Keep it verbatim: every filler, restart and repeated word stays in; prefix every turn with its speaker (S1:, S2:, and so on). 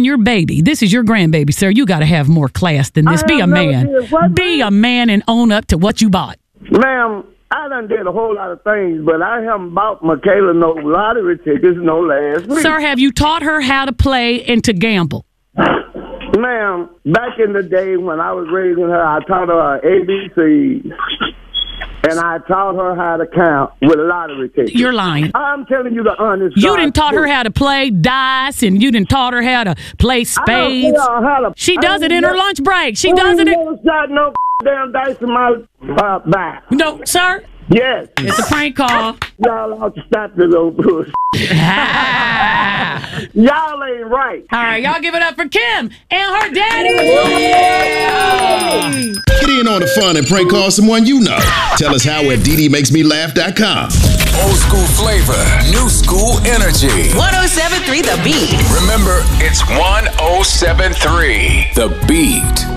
S1: your baby. This is your grandbaby, sir. You got to have more class than this.
S2: I
S1: Be a man.
S2: What,
S1: Be a man and own up to what you bought.
S2: Ma'am, I done did a whole lot of things, but I haven't bought Michaela no lottery tickets no last week.
S1: Sir, have you taught her how to play and to gamble?
S2: Ma'am, back in the day when I was raising her, I taught her A B C, and I taught her how to count with lottery tickets.
S1: You're lying.
S2: I'm telling you the honest
S1: You
S2: God
S1: didn't taught her how to play dice, and you didn't taught her how to play spades.
S2: To,
S1: she does it in her lunch break. She does it.
S2: I never shot no damn dice in my uh, back.
S1: No, sir.
S2: Yes.
S1: It's a prank call.
S2: Y'all ought to stop this old bullshit. Y'all ain't right.
S1: All right, y'all give it up for Kim and her daddy.
S3: Yeah. Get in on the fun and prank call someone you know. Tell us how at D D makes me laugh dot com.
S4: Old school flavor, new school energy.
S5: one oh seven point three The Beat.
S4: Remember, it's one oh seven point three The Beat.